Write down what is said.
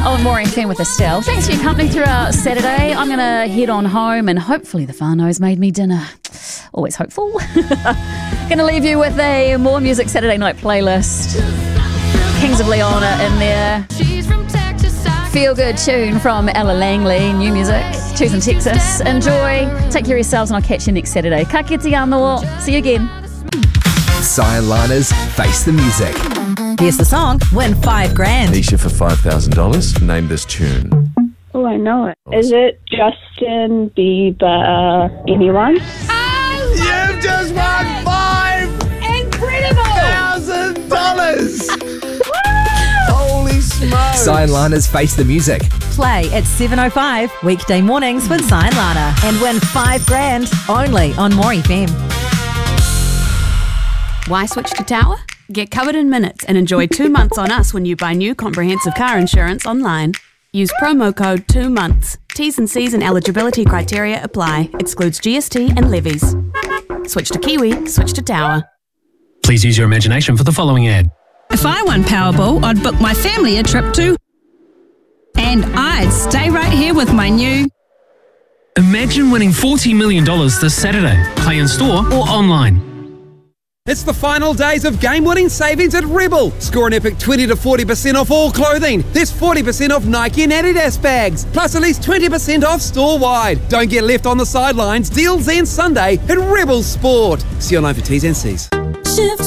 on More FM with Estelle. Thanks for your company throughout Saturday. I'm going to head on home and hopefully the whānau's made me dinner. Always hopeful. Going to leave you with a More Music Saturday night playlist. Kings of Leon are in there. Feel good tune from Ella Langley, new music. Choosing Texas. Enjoy. Take care of yourselves and I'll catch you next Saturday. Ka kite anō. See you again. Cyan Lana's Face the Music. Here's the song, win $5,000. Nisha for $5,000. Name this tune. Oh, I know it. Is it Justin Bieber? Anyone? You've just won $5,000! Holy smokes! Cyan Lana's Face the Music. Play at 7:05 weekday mornings with Cyan Lana and win $5,000 only on More FM. Why switch to Tower? Get covered in minutes and enjoy 2 months on us when you buy new comprehensive car insurance online. Use promo code 2 months. T's and C's and eligibility criteria apply. Excludes GST and levies. Switch to Kiwi, switch to Tower. Please use your imagination for the following ad. If I won Powerball, I'd book my family a trip to... And I'd stay right here with my new... Imagine winning $40 million this Saturday. Play in store or online. It's the final days of game-winning savings at Rebel. Score an epic 20 to 40% off all clothing. There's 40% off Nike and Adidas bags, plus at least 20% off store-wide. Don't get left on the sidelines. Deals end Sunday at Rebel Sport. See you online for T's and C's. Shift